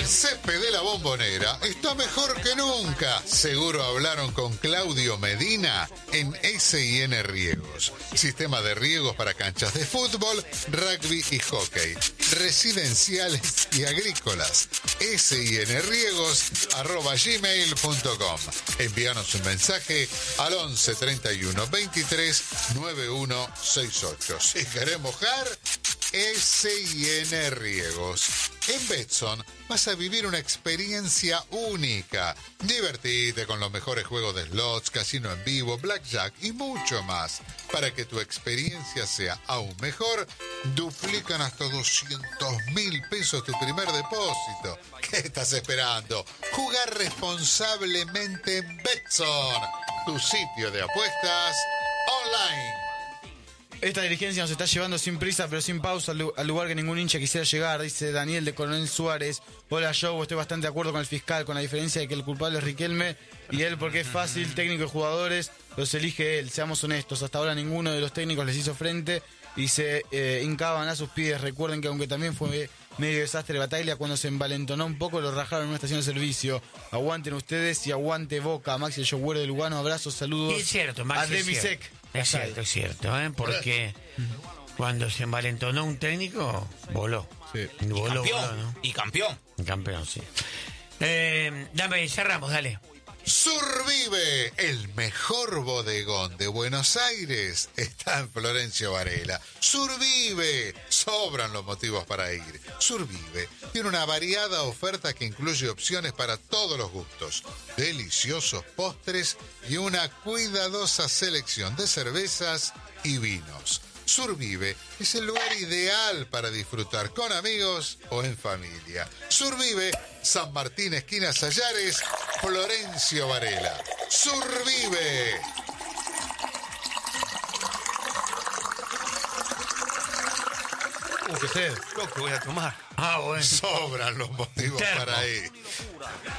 El césped de la Bombonera está mejor que nunca. Seguro hablaron con Claudio Medina en S&N Riegos. Sistema de riegos para canchas de fútbol, rugby y hockey. Residenciales y agrícolas. SINRiegos@gmail.com. Envíanos un mensaje al 11 31 23 9168. Si querés mojar, S&N Riegos. En Betson vas a vivir una experiencia única. Divertite con los mejores juegos de slots, casino en vivo, blackjack y mucho más. Para que tu experiencia sea aún mejor, duplican hasta 200.000 pesos tu primer depósito. ¿Qué estás esperando? Jugar responsablemente en Betson, tu sitio de apuestas online. Esta dirigencia nos está llevando sin prisa pero sin pausa al lugar que ningún hincha quisiera llegar, dice Daniel de Coronel Suárez. Hola Joe, estoy bastante de acuerdo con el fiscal, con la diferencia de que el culpable es Riquelme y él porque es fácil, técnico y jugadores los elige él. Seamos honestos, hasta ahora ninguno de los técnicos les hizo frente y se hincaban a sus pies. Recuerden que aunque también fue medio desastre Bataglia, cuando se envalentonó un poco lo rajaron en una estación de servicio. Aguanten ustedes y aguante Boca. Maxi el Yogüero de Lugano, abrazos, saludos. Es cierto, Maxi, a Demisec. Es cierto, porque cuando se envalentonó un técnico, voló. Sí. Voló, Campeón, ¿no? y campeón. Campeón, sí. Cerramos, dale. Survive, el mejor bodegón de Buenos Aires, está en Florencio Varela. Survive, sobran los motivos para ir. Survive tiene una variada oferta que incluye opciones para todos los gustos, deliciosos postres y una cuidadosa selección de cervezas y vinos. Survive es el lugar ideal para disfrutar con amigos o en familia. Survive, San Martín, esquina Sayares, Florencio Varela. Survive. ¿Qué sed? Lo que voy a tomar. Ah, bueno. Sobran los motivos Termo. para ir.